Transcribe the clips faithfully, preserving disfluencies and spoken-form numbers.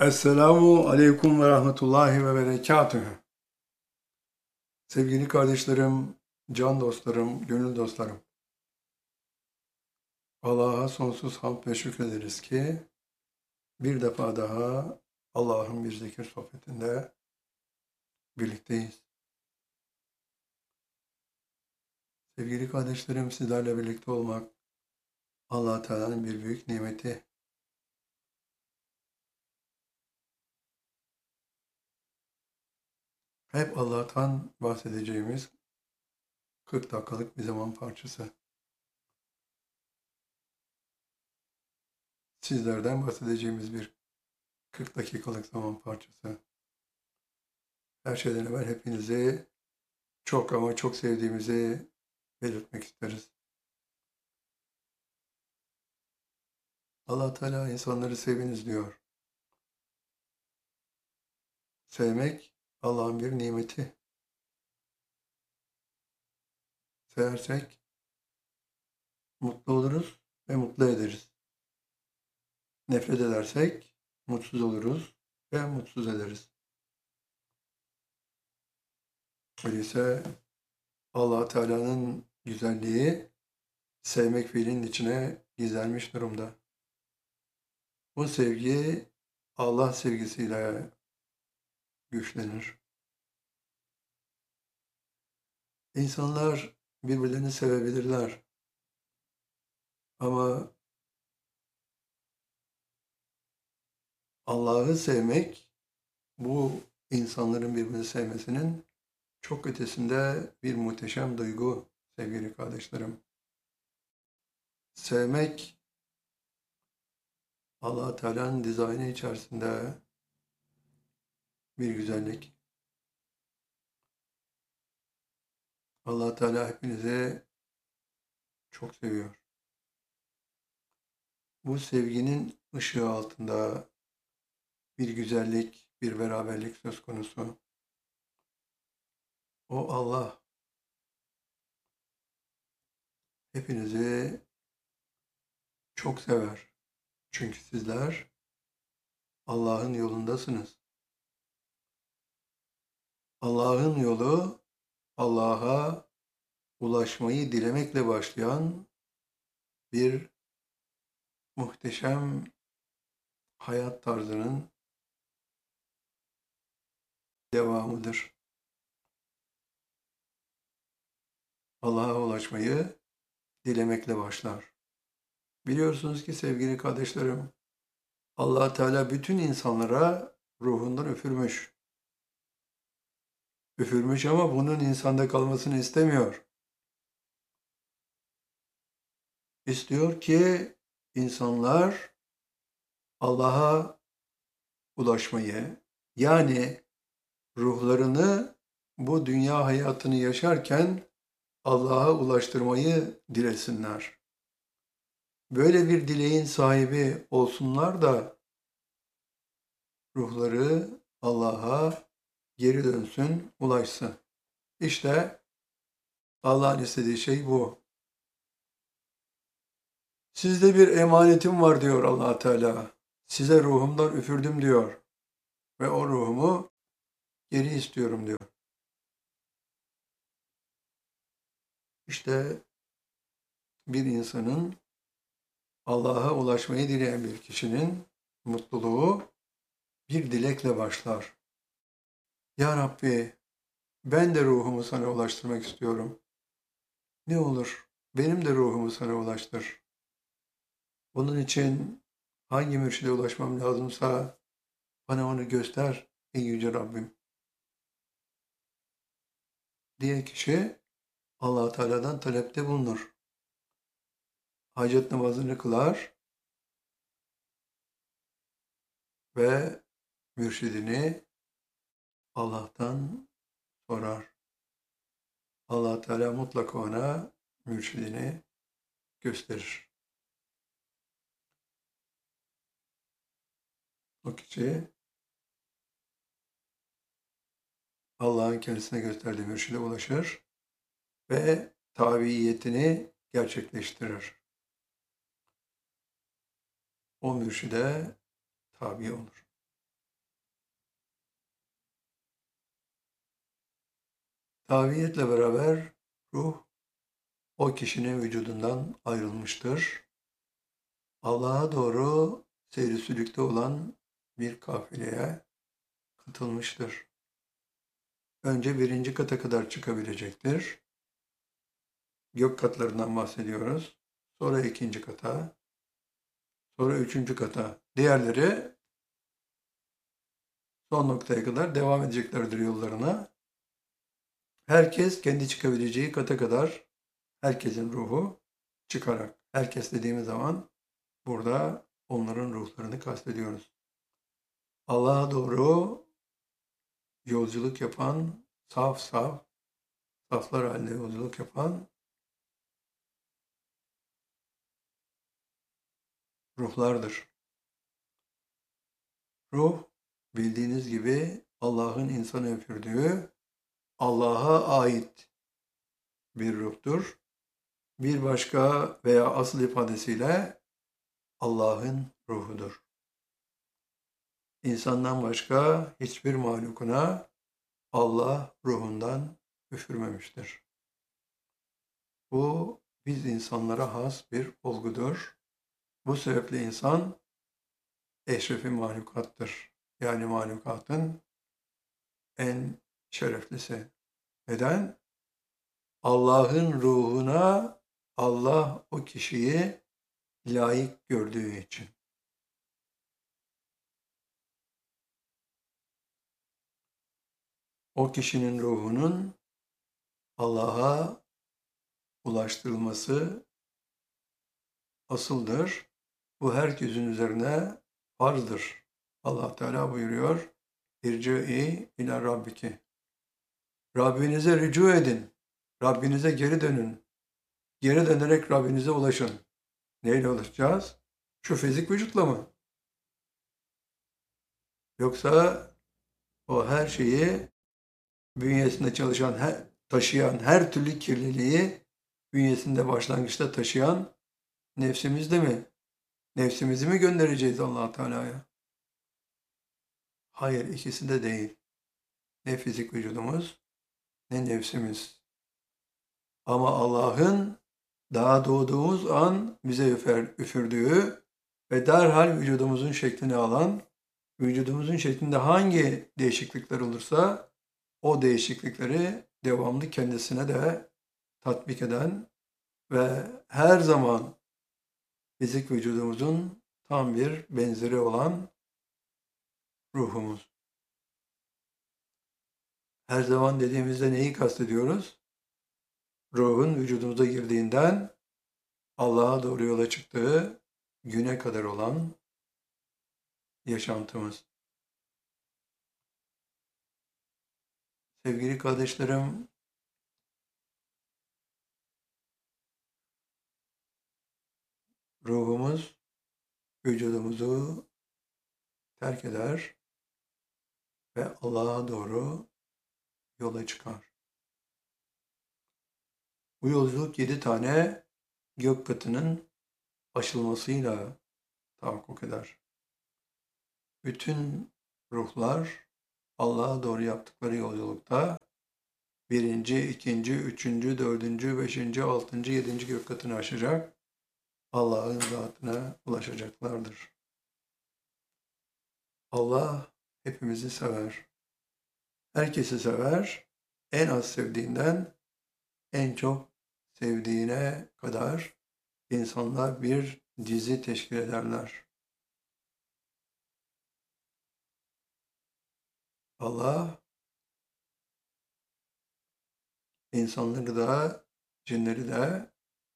Esselamu aleyküm ve rahmetullahi ve berekatühü. Sevgili kardeşlerim, can dostlarım, gönül dostlarım. Allah'a sonsuz hamd ve şükrederiz ki bir defa daha Allah'ın bir zikir sohbetinde birlikteyiz. Sevgili kardeşlerim, sizlerle birlikte olmak Allah Teala'nın bir büyük nimeti. Hep Allah'tan bahsedeceğimiz kırk dakikalık bir zaman parçası. Sizlerden bahsedeceğimiz bir kırk dakikalık zaman parçası. Her şeyden evvel hepinizi çok ama çok sevdiğimizi belirtmek isteriz. Allah Teala insanları seviniz diyor. Sevmek Allah'ın bir nimeti. Seversek mutlu oluruz ve mutlu ederiz. Nefret edersek mutsuz oluruz ve mutsuz ederiz. Öyleyse Allah Teala'nın güzelliği sevmek fiilinin içine gizlenmiş durumda. Bu sevgi Allah sevgisiyle güçlenir. İnsanlar birbirlerini sevebilirler. Ama Allah'ı sevmek, bu insanların birbirini sevmesinin çok ötesinde bir muhteşem duygu sevgili kardeşlerim. Sevmek, Allah Teala'nın dizaynı içerisinde bir güzellik. Allah Teala hepinizi çok seviyor. Bu sevginin ışığı altında bir güzellik, bir beraberlik söz konusu. O Allah hepinizi çok sever. Çünkü sizler Allah'ın yolundasınız. Allah'ın yolu Allah'a ulaşmayı dilemekle başlayan bir muhteşem hayat tarzının devamıdır. Allah'a ulaşmayı dilemekle başlar. Biliyorsunuz ki sevgili kardeşlerim, Allah Teala bütün insanlara ruhundan üfürmüş. Üfürmüş ama bunun insanda kalmasını istemiyor. İstiyor ki insanlar Allah'a ulaşmayı, yani ruhlarını bu dünya hayatını yaşarken Allah'a ulaştırmayı dilesinler. Böyle bir dileğin sahibi olsunlar da ruhları Allah'a geri dönsün, ulaşsın. İşte Allah'ın istediği şey bu. Sizde bir emanetim var diyor Allah Teala. Size ruhumdan üfürdüm diyor. Ve o ruhumu geri istiyorum diyor. İşte bir insanın, Allah'a ulaşmayı dileyen bir kişinin mutluluğu bir dilekle başlar. Ya Rabbi, ben de ruhumu sana ulaştırmak istiyorum. Ne olur benim de ruhumu sana ulaştır. Bunun için hangi mürşide ulaşmam lazımsa bana onu göster ey yüce Rabbim diye kişi Allah Teala'dan talepte bulunur. Hacet namazını kılar ve mürşidini Allah'tan sorar. Allah Teala mutlaka ona mürşidini gösterir. O kişi Allah'ın kendisine gösterdiği mürşide ulaşır ve tabiiyetini gerçekleştirir. O mürşide tabi olur. Taviyetle beraber ruh o kişinin vücudundan ayrılmıştır. Allah'a doğru seyri sülükte olan bir kafileye katılmıştır. Önce birinci kata kadar çıkabilecektir. Gök katlarından bahsediyoruz. Sonra ikinci kata, sonra üçüncü kata. Diğerleri son noktaya kadar devam edeceklerdir yollarına. Herkes kendi çıkabileceği kata kadar herkesin ruhu çıkarak. Herkes dediğimiz zaman burada onların ruhlarını kastediyoruz. Allah'a doğru yolculuk yapan, saf saf, saflar halinde yolculuk yapan ruhlardır. Ruh, bildiğiniz gibi Allah'ın insana üfürdüğü, Allah'a ait bir ruhtur. Bir başka veya asıl ifadesiyle Allah'ın ruhudur. İnsandan başka hiçbir mahlukuna Allah ruhundan üfürmemiştir. Bu biz insanlara has bir olgudur. Bu sebeple insan eşrefi mahlukattır. Yani mahlukatın en şereflisi. Neden? Allah'ın ruhuna Allah o kişiyi layık gördüğü için. O kişinin ruhunun Allah'a ulaştırılması asıldır. Bu herkesin üzerine farzdır. Allah Teala buyuruyor, İrci'i ila Rabbiki. Rabbinize rücu edin. Rabbinize geri dönün. Geri dönerek Rabbinize ulaşın. Neyle ulaşacağız? Şu fizik vücutla mı? Yoksa o her şeyi bünyesinde çalışan, taşıyan, her türlü kirliliği bünyesinde başlangıçta taşıyan nefsimizde mi? Nefsimizi mi göndereceğiz Allah Teala'ya? Hayır, ikisi de değil. Ne fizik vücudumuz, ne nefsimiz. Ama Allah'ın daha doğduğumuz an bize üfer, üfürdüğü ve derhal vücudumuzun şeklini alan, vücudumuzun şeklinde hangi değişiklikler olursa o değişiklikleri devamlı kendisine de tatbik eden ve her zaman fizik vücudumuzun tam bir benzeri olan ruhumuz. Her zaman dediğimizde neyi kastediyoruz? Ruhun vücudumuza girdiğinden Allah'a doğru yola çıktığı güne kadar olan yaşantımız. Sevgili kardeşlerim, ruhumuz vücudumuzu terk eder ve Allah'a doğru yola çıkar. Bu yolculuk yedi tane gök katının aşılmasıyla tahakkuk eder. Bütün ruhlar Allah'a doğru yaptıkları yolculukta birinci, ikinci, üçüncü, dördüncü, beşinci, altıncı, yedinci gök katını aşacak, Allah'ın zatına ulaşacaklardır. Allah hepimizi sever. Herkesi sever. En az sevdiğinden en çok sevdiğine kadar insanlar bir dizi teşkil ederler. Allah insanları da cinleri de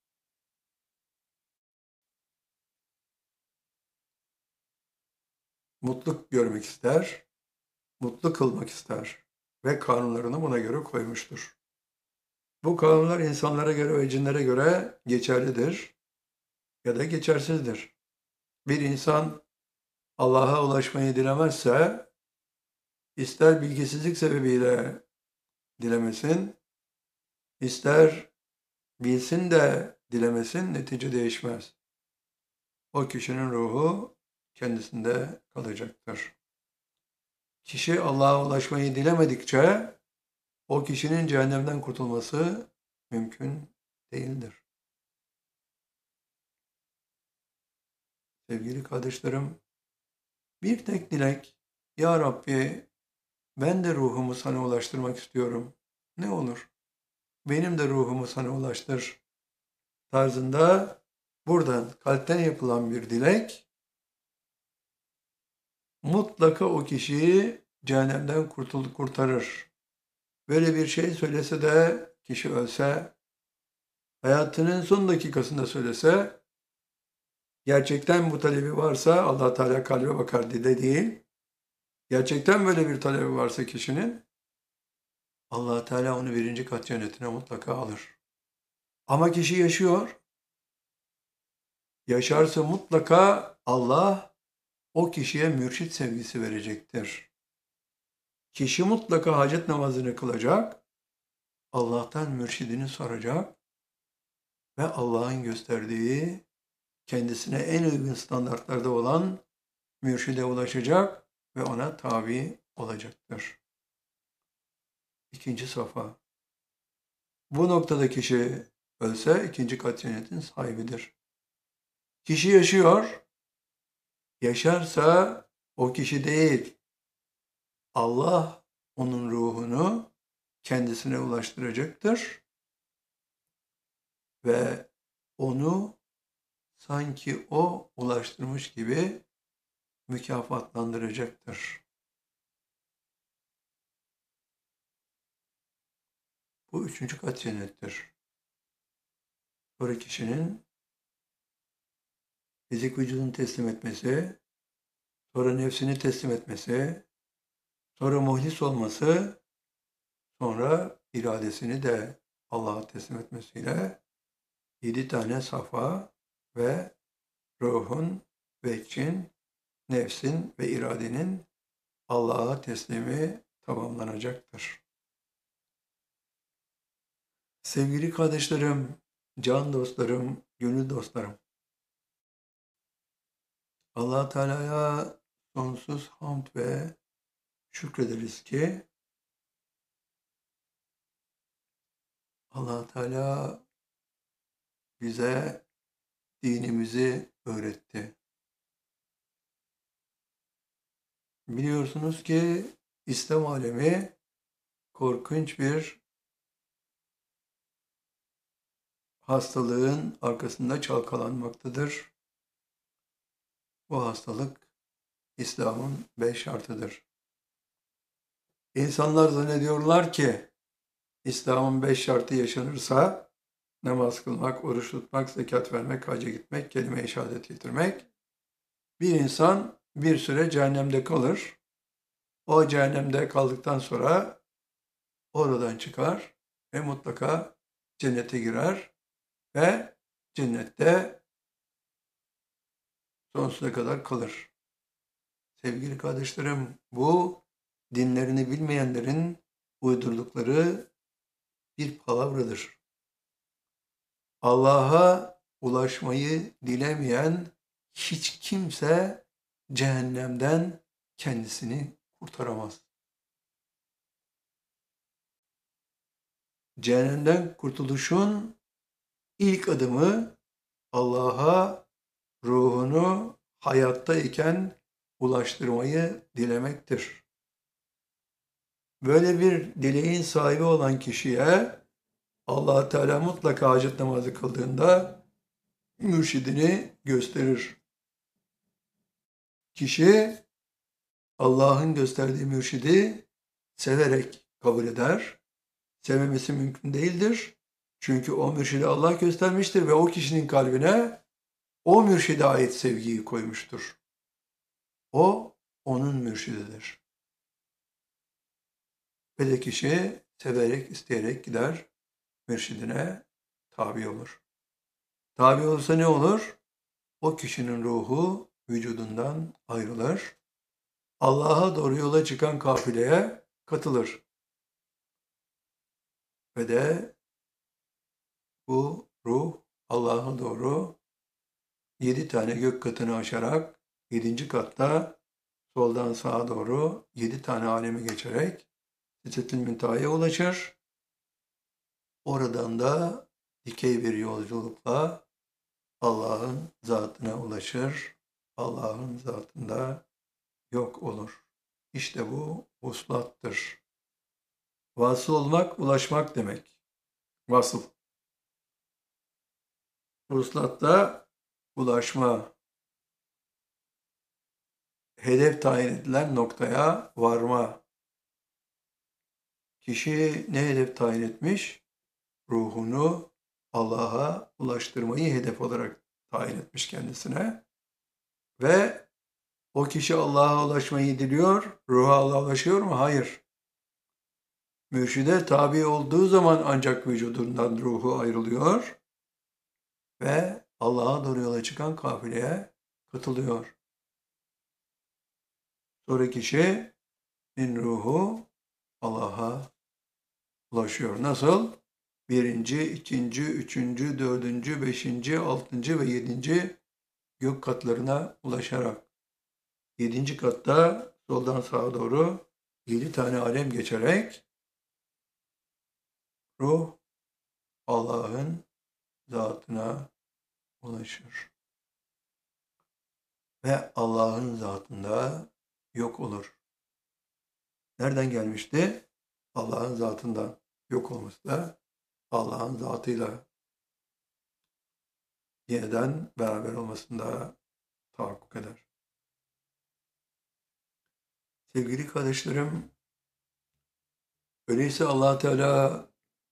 mutlu görmek ister, mutlu kılmak ister ve kanunlarını buna göre koymuştur. Bu kanunlar insanlara göre ve cinlere göre geçerlidir ya da geçersizdir. Bir insan Allah'a ulaşmayı dilemezse, ister bilgisizlik sebebiyle dilemesin, ister bilsin de dilemesin, netice değişmez. O kişinin ruhu kendisinde kalacaktır. Kişi Allah'a ulaşmayı dilemedikçe o kişinin cehennemden kurtulması mümkün değildir. Sevgili kardeşlerim, bir tek dilek, Ya Rabbi, ben de ruhumu sana ulaştırmak istiyorum. Ne olur? Benim de ruhumu sana ulaştır. Tarzında buradan kalpten yapılan bir dilek mutlaka o kişiyi cehennemden kurtul kurtarır. Böyle bir şey söylese de kişi ölse, hayatının son dakikasında söylese, gerçekten bu talebi varsa Allah Teala kalbe bakar dile değil. Gerçekten böyle bir talebi varsa kişinin, Allah Teala onu birinci kat cennetine mutlaka alır. Ama kişi yaşıyor. Yaşarsa mutlaka Allah o kişiye mürşit sevgisi verecektir. Kişi mutlaka hacet namazını kılacak, Allah'tan mürşidini soracak ve Allah'ın gösterdiği kendisine en uygun standartlarda olan mürşide ulaşacak ve ona tabi olacaktır. İkinci safa. Bu noktada kişi ölse ikinci kat cennetin sahibidir. Kişi yaşıyor, yaşarsa o kişi değil, Allah onun ruhunu kendisine ulaştıracaktır ve onu sanki o ulaştırmış gibi mükafatlandıracaktır. Bu üçüncü kat cennettir. Sonra kişinin fizik vücudunu teslim etmesi, sonra nefsini teslim etmesi, sonra muhlis olması, sonra iradesini de Allah'a teslim etmesiyle yedi tane safa ve ruhun, veccin, nefsin ve iradenin Allah'a teslimi tamamlanacaktır. Sevgili kardeşlerim, can dostlarım, gönül dostlarım, Allah Teala'ya sonsuz hamd ve şükrederiz ki Allah Teala bize dinimizi öğretti. Biliyorsunuz ki İslam alemi korkunç bir hastalığın arkasında çalkalanmaktadır. Bu hastalık İslam'ın beş şartıdır. İnsanlar zannediyorlar ki İslam'ın beş şartı yaşanırsa namaz kılmak, oruç tutmak, zekat vermek, hacca gitmek, kelime-i şehadet getirmek, bir insan bir süre cehennemde kalır. O cehennemde kaldıktan sonra oradan çıkar ve mutlaka cennete girer ve cennette sonsuza kadar kalır. Sevgili kardeşlerim, bu dinlerini bilmeyenlerin uydurdukları bir palavradır. Allah'a ulaşmayı dilemeyen hiç kimse cehennemden kendisini kurtaramaz. Cehennemden kurtuluşun ilk adımı Allah'a ruhunu hayattayken ulaştırmayı dilemektir. Böyle bir dileğin sahibi olan kişiye Allah Teala mutlaka hacet namazı kıldığında mürşidini gösterir. Kişi Allah'ın gösterdiği mürşidi severek kabul eder. Sevmemesi mümkün değildir. Çünkü o mürşidi Allah göstermiştir ve o kişinin kalbine o mürşide ait sevgiyi koymuştur. O onun mürşididir. Ve de kişi severek, isteyerek gider, mürşidine tabi olur. Tabi olursa ne olur? O kişinin ruhu vücudundan ayrılır. Allah'a doğru yola çıkan kafileye katılır. Ve de bu ruh Allah'a doğru yedi tane gök katını aşarak yedinci katta soldan sağa doğru yedi tane alemi geçerek Sidretül Münteha'ya ulaşır. Oradan da dikey bir yolculukla Allah'ın zatına ulaşır. Allah'ın zatında yok olur. İşte bu vuslattır. Vasıl olmak, ulaşmak demek. Vasıl. Vuslatta ulaşma, hedef tayin edilen noktaya varma. Kişi ne hedef tayin etmiş? Ruhunu Allah'a ulaştırmayı hedef olarak tayin etmiş kendisine. Ve o kişi Allah'a ulaşmayı diliyor. Ruhu Allah'a ulaşıyor mu? Hayır. Mürşide tabi olduğu zaman ancak vücudundan ruhu ayrılıyor ve Allah'a doğru yola çıkan kafileye katılıyor. Sonra kişinin ruhu Allah'a ulaşıyor. Nasıl? Birinci, ikinci, üçüncü, dördüncü, beşinci, altıncı ve yedinci gök katlarına ulaşarak. Yedinci katta soldan sağa doğru yedi tane alem geçerek ruh Allah'ın zatına ulaşır. Ve Allah'ın zatında yok olur. Nereden gelmişti? Allah'ın zatından yok olması da Allah'ın zatıyla yeniden beraber olmasında tahakkuk eder. Sevgili kardeşlerim, öyleyse Allah Teala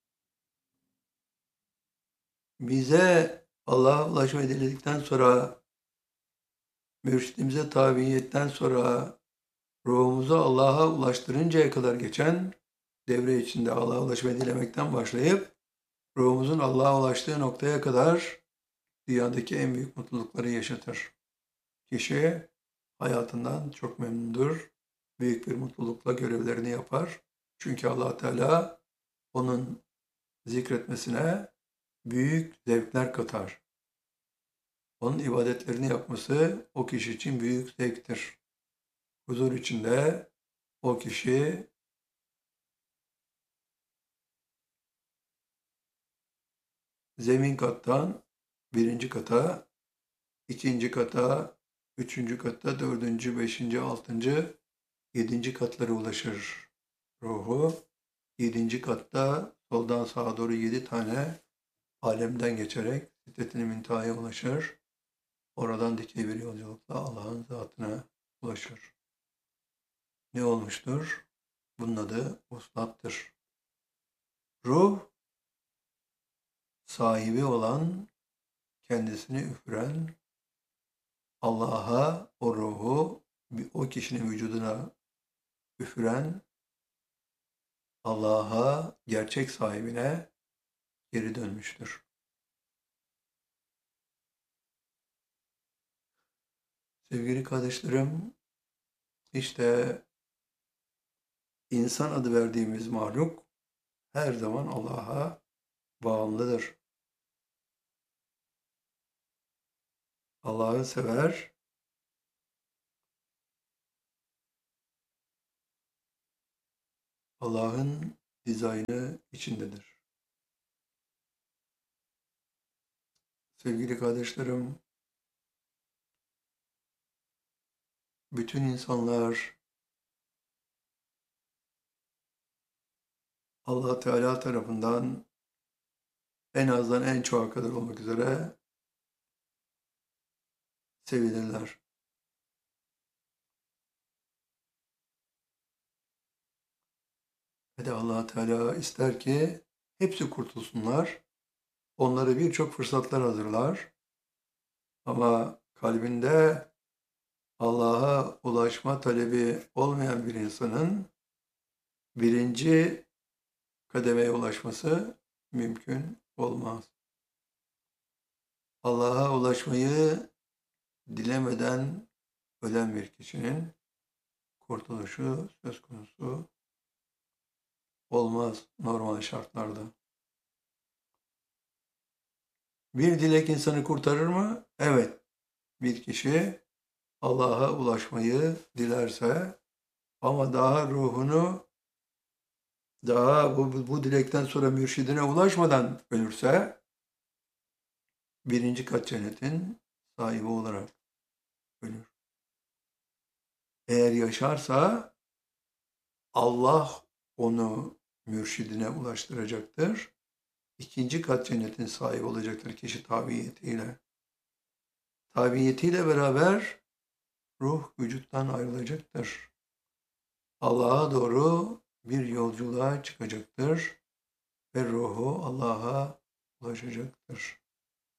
bize Allah'a ulaşmayı diledikten sonra, mürşidimize tabiiyetten sonra ruhumuzu Allah'a ulaştırıncaya kadar geçen devre içinde Allah'a ulaşmayı dilemekten başlayıp ruhumuzun Allah'a ulaştığı noktaya kadar dünyadaki en büyük mutlulukları yaşatır. Kişi hayatından çok memnundur. Büyük bir mutlulukla görevlerini yapar. Çünkü Allah Teala onun zikretmesine büyük zevkler katar. Onun ibadetlerini yapması o kişi için büyük zevktir. Huzur içinde o kişi zemin kattan birinci kata, ikinci kata, üçüncü kata, dördüncü, beşinci, altıncı, yedinci katlara ulaşır ruhu. Yedinci katta soldan sağa doğru yedi tane alemden geçerek Sidret-i Münteha'ya ulaşır. Oradan dikey bir yolculukla Allah'ın zatına ulaşır. Ne olmuştur? Bunun adı vuslattır. Ruh, sahibi olan, kendisini üfüren, Allah'a o ruhu o kişinin vücuduna üfüren, Allah'a, gerçek sahibine geri dönmüştür. Sevgili kardeşlerim, işte insan adı verdiğimiz mahluk her zaman Allah'a bağımlıdır. Allah'ı sever, Allah'ın dizaynı içindedir. Sevgili kardeşlerim, bütün insanlar Allah Teala tarafından en azdan en çoğa kadar olmak üzere sevilirler. Ve de Allah Teala ister ki hepsi kurtulsunlar. Onlara birçok fırsatlar hazırlar. Ama kalbinde Allah'a ulaşma talebi olmayan bir insanın birinci kademeye ulaşması mümkün olmaz. Allah'a ulaşmayı dilemeden ölen bir kişinin kurtuluşu söz konusu olmaz normal şartlarda. Bir dilek insanı kurtarır mı? Evet. Bir kişi Allah'a ulaşmayı dilerse ama daha ruhunu daha bu, bu, bu dilekten sonra mürşidine ulaşmadan ölürse birinci kat cennetin sahibi olarak ölür. Eğer yaşarsa Allah onu mürşidine ulaştıracaktır. İkinci kat cennetin sahibi olacaktır kişi tabiyetiyle. Tabiyetiyle beraber ruh vücuttan ayrılacaktır. Allah'a doğru bir yolculuğa çıkacaktır ve ruhu Allah'a ulaşacaktır.